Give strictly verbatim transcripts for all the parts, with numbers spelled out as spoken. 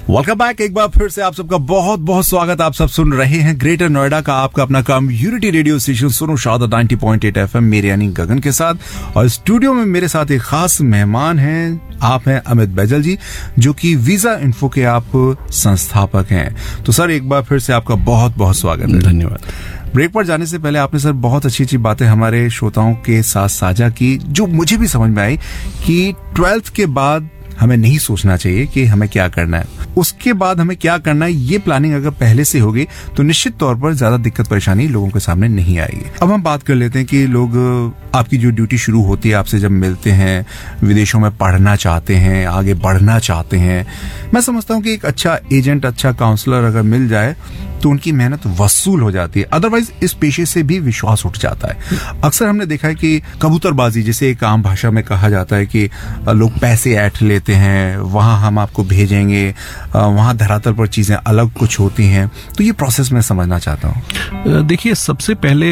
Welcome back. एक बार फिर से आप सबका बहुत बहुत स्वागत। आप सब सुन रहे हैं ग्रेटर नोएडा का आपका अपना कम्युनिटी रेडियो स्टेशन सुनो शादा नाइंटी पॉइंट एट एफएम, मेरे यानी गगन के साथ। और स्टूडियो में मेरे साथ एक खास मेहमान हैं। आप हैं अमित बैजल जी, जो कि वीजा इन्फो के आप संस्थापक हैं। तो सर, एक बार फिर से आपका बहुत बहुत स्वागत है। धन्यवाद। ब्रेक पर जाने से पहले आपने सर बहुत अच्छी अच्छी बातें हमारे श्रोताओं के साथ साझा की, जो मुझे भी समझ में आई कि ट्वेल्थ के बाद हमें नहीं सोचना चाहिए कि हमें क्या करना है, उसके बाद हमें क्या करना है। ये प्लानिंग अगर पहले से होगी तो निश्चित तौर पर ज्यादा दिक्कत परेशानी लोगों के सामने नहीं आएगी। अब हम बात कर लेते हैं कि लोग, आपकी जो ड्यूटी शुरू होती है, आपसे जब मिलते हैं, विदेशों में पढ़ना चाहते हैं, आगे बढ़ना चाहते हैं, मैं समझता हूँ कि एक अच्छा एजेंट, अच्छा काउंसलर अगर मिल जाए तो उनकी मेहनत वसूल हो जाती है। अदरवाइज इस पेशे से भी विश्वास उठ जाता है। अक्सर हमने देखा है कि कबूतरबाजी, जिसे एक आम भाषा में कहा जाता है, कि लोग पैसे ऐंठ लेते हैं, वहां हम आपको भेजेंगे, वहां धरातल पर चीजें अलग कुछ होती हैं। तो ये प्रोसेस मैं समझना चाहता हूँ। देखिए, सबसे पहले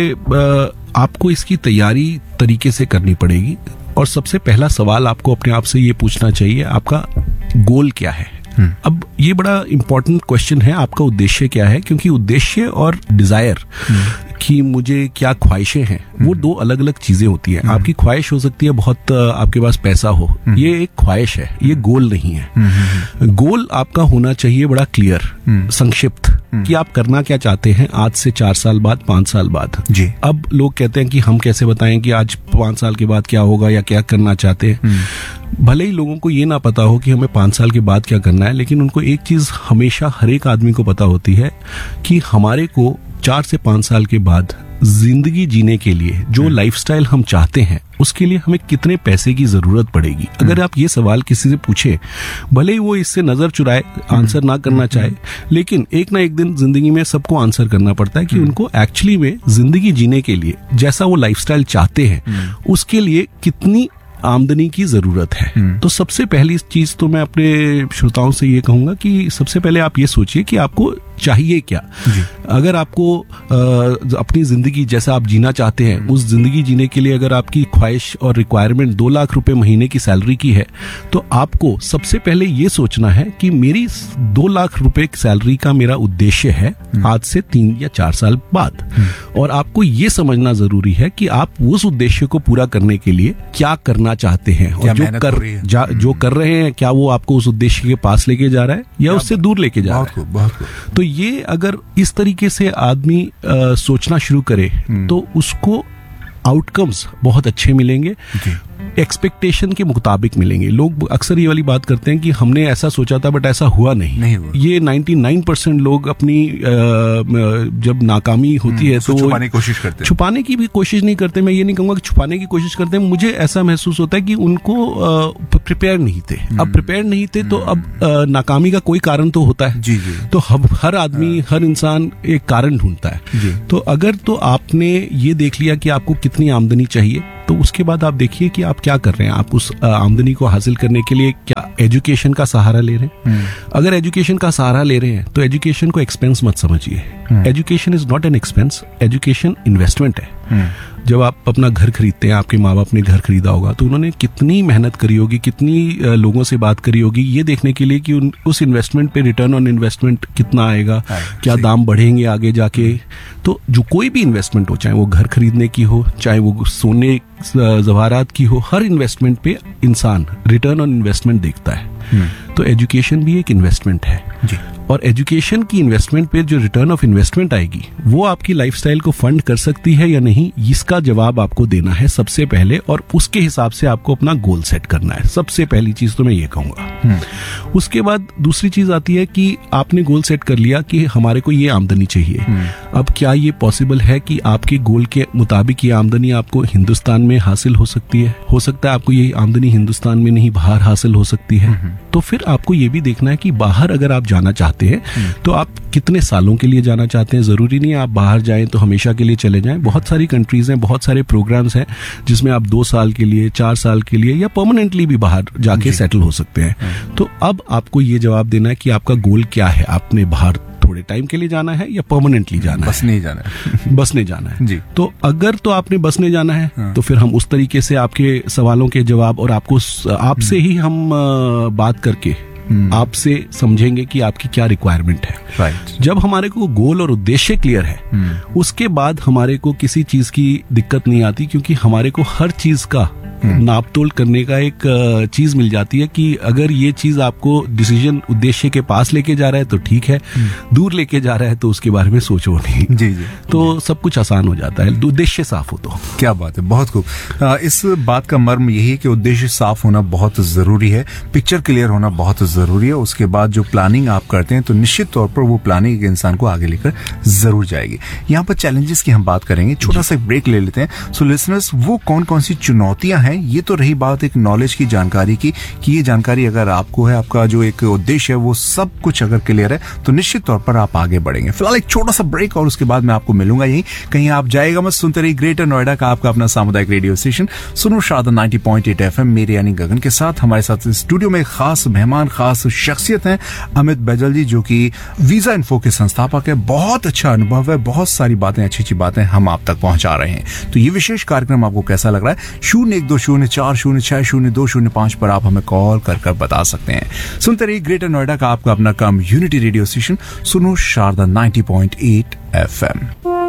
आपको इसकी तैयारी तरीके से करनी पड़ेगी और सबसे पहला सवाल आपको अपने आप से ये पूछना चाहिए, आपका गोल क्या है। अब ये बड़ा इंपॉर्टेंट क्वेश्चन है, आपका उद्देश्य क्या है, क्योंकि उद्देश्य और डिजायर कि मुझे क्या ख्वाहिशें हैं, वो दो अलग अलग चीजें होती हैं। आपकी ख्वाहिश हो सकती है बहुत आपके पास पैसा हो, ये एक ख्वाहिश है, ये गोल नहीं है। गोल आपका होना चाहिए बड़ा क्लियर, संक्षिप्त, कि आप करना क्या चाहते हैं आज से चार साल बाद, पांच साल बाद जी। अब लोग कहते हैं कि हम कैसे बताएं कि आज पांच साल के बाद क्या होगा या क्या करना चाहते हैं। भले ही लोगों को ये ना पता हो कि हमें पांच साल के बाद क्या करना है, लेकिन उनको एक चीज हमेशा हर एक आदमी को पता होती है कि हमारे को चार से पांच साल के बाद जिंदगी जीने के लिए जो लाइफस्टाइल हम चाहते हैं, उसके लिए हमें कितने पैसे की जरूरत पड़ेगी। अगर आप ये सवाल किसी से पूछे, भले ही वो इससे नजर चुराए, आंसर ना करना चाहे, लेकिन एक ना एक दिन जिंदगी में सबको आंसर करना पड़ता है कि उनको एक्चुअली में जिंदगी जीने के लिए जैसा वो लाइफस्टाइल चाहते हैं, उसके लिए कितनी आमदनी की जरूरत है। तो सबसे पहली चीज तो मैं अपने श्रोताओं से ये कहूंगा कि सबसे पहले आप ये सोचिए कि आपको चाहिए क्या। अगर आपको आ, अपनी जिंदगी जैसा आप जीना चाहते हैं, उस जिंदगी जीने के लिए अगर आपकी ख्वाहिश और रिक्वायरमेंट दो लाख रुपए महीने की सैलरी की है, तो आपको सबसे पहले ये सोचना है कि मेरी दो लाख रुपए की सैलरी का मेरा उद्देश्य है आज से तीन या चार साल बाद। और आपको ये समझना जरूरी है कि आप उस उद्देश्य को पूरा करने के लिए क्या करना चाहते हैं, और जो कर जा, जो कर रहे हैं, क्या वो आपको उस उद्देश्य के पास लेके जा रहा है या उससे दूर लेके जा रहा है। बहुत तो ये अगर इस तरीके से आदमी आ, सोचना शुरू करे तो उसको आउटकम्स बहुत अच्छे मिलेंगे, एक्सपेक्टेशन के मुताबिक मिलेंगे। लोग अक्सर ये वाली बात करते हैं कि हमने ऐसा सोचा था बट ऐसा हुआ नहीं, नहीं हुआ। ये निन्यानवे परसेंट लोग अपनी आ, जब नाकामी होती है तो छुपाने की कोशिश करते हैं। छुपाने की भी कोशिश नहीं करते, मैं ये नहीं कहूंगा कि छुपाने की कोशिश करते हैं, मुझे ऐसा महसूस होता है कि उनको प्रिपेयर नहीं थे। अब प्रिपेयर नहीं थे तो अब आ, नाकामी का कोई कारण तो होता है जी जी। तो हम हर आदमी, हर इंसान एक कारण ढूंढता है। तो अगर तो आपने ये देख लिया कि आपको कितनी आमदनी चाहिए, तो उसके बाद आप देखिए कि आप क्या कर रहे हैं। आप उस आमदनी को हासिल करने के लिए क्या एजुकेशन का सहारा ले रहे हैं। अगर एजुकेशन का सहारा ले रहे हैं तो एजुकेशन को एक्सपेंस मत समझिए। Education is not an expense, education investment है। जब आप अपना घर खरीदते हैं, आपके माँ बाप ने घर खरीदा होगा तो उन्होंने कितनी मेहनत करी होगी, कितनी लोगों से बात करी होगी, ये देखने के लिए कि उन, उस इन्वेस्टमेंट पे रिटर्न ऑन इन्वेस्टमेंट कितना आएगा, क्या दाम बढ़ेंगे आगे जाके। तो जो कोई भी इन्वेस्टमेंट हो, चाहे वो घर खरीदने की हो, चाहे वो सोने जवाहरात की हो, हर इन्वेस्टमेंट पे इंसान रिटर्न ऑन इन्वेस्टमेंट देखता है। तो एजुकेशन भी एक इन्वेस्टमेंट है जी। और एजुकेशन की इन्वेस्टमेंट पे जो रिटर्न ऑफ इन्वेस्टमेंट आएगी, वो आपकी लाइफस्टाइल को फंड कर सकती है या नहीं, इसका जवाब आपको देना है सबसे पहले, और उसके हिसाब से आपको अपना गोल सेट करना है। सबसे पहली चीज तो मैं ये कहूंगा। उसके बाद दूसरी चीज आती है कि आपने गोल सेट कर लिया कि हमारे को ये आमदनी चाहिए। अब क्या ये पॉसिबल है कि आपके गोल के मुताबिक ये आमदनी आपको हिंदुस्तान में हासिल हो सकती है? हो सकता है आपको ये आमदनी हिंदुस्तान में नहीं, बाहर हासिल हो सकती है। तो फिर आपको ये भी देखना है कि बाहर अगर आप जाना चाहते हैं तो आप कितने सालों के लिए जाना चाहते हैं। जरूरी नहीं है आप बाहर जाएं तो हमेशा के लिए चले जाएं। बहुत सारी कंट्रीज हैं, बहुत सारे प्रोग्राम्स हैं जिसमें आप दो साल के लिए, चार साल के लिए या परमानेंटली भी बाहर जाके सेटल हो सकते हैं। तो अब आपको ये जवाब देना है कि आपका गोल क्या है। आपने बाहर थोड़े टाइम के लिए जाना है या परमानेंटली जाना बस है? नहीं जाना है। बसने जाना है जी। तो अगर तो आपने बसने जाना है हाँ। तो फिर हम उस तरीके से आपके सवालों के जवाब और आपको आपसे ही हम बात करके आपसे समझेंगे कि आपकी क्या रिक्वायरमेंट है। राइट। जब हमारे को गोल और उद्देश्य क्लियर है, उसके बाद हमारे को किसी चीज की दिक्कत नहीं आती, क्योंकि हमारे को हर चीज का नाप तोल करने का एक चीज मिल जाती है कि अगर ये चीज आपको डिसीजन उद्देश्य के पास लेके जा रहा है तो ठीक है, दूर लेके जा रहा है तो उसके बारे में सोचो नहीं। जी जी। तो सब कुछ आसान हो जाता है, उद्देश्य साफ हो तो। क्या बात है, बहुत खूब। इस बात का मर्म यही है कि उद्देश्य साफ होना बहुत जरूरी है, पिक्चर क्लियर होना बहुत जरूरी है। उसके बाद जो प्लानिंग आप करते हैं तो निश्चित तौर पर वो प्लानिंग एक इंसान को आगे लेकर जरूर जाएगी। यहाँ पर चैलेंजेस की हम बात करेंगे, छोटा सा ब्रेक ले लेते हैं। सो लिसनर्स, वो कौन कौन सी चुनौतियां हैं, ये तो रही बात एक नॉलेज की, जानकारी की, कि ये जानकारी अगर आपको है, आपका जो एक उद्देश्य है वो सब कुछ अगर क्लियर है तो निश्चित तौर पर आप आगे बढ़ेंगे। फिलहाल एक छोटा सा ब्रेक और उसके बाद मैं आपको मिलूंगा यहीं, कहीं आप जाएगा मत, सुनते रहिए ग्रेटर नोएडा का आपका अपना सामुदायिक रेडियो स्टेशन सुनो Sharda ninety point eight FM, मेरे यानी गगन के साथ। हमारे साथ स्टूडियो में खास मेहमान, खास शख्सियत हैं अमित बैजल जी, जो कि वीजा इन्फो के संस्थापक है। बहुत अच्छा अनुभव है, बहुत सारी बातें, अच्छी अच्छी बातें हम आप तक पहुंचा रहे हैं। तो ये विशेष कार्यक्रम आपको कैसा लग रहा है? शून्य एक दो शून्य चार शून्य छह शून्य दो शून्य पांच पर आप हमें कॉल कर कर बता सकते हैं। सुनते रहिए ग्रेटर नोएडा का आपका अपना कम्युनिटी रेडियो स्टेशन सुनो Sharda ninety point eight FM.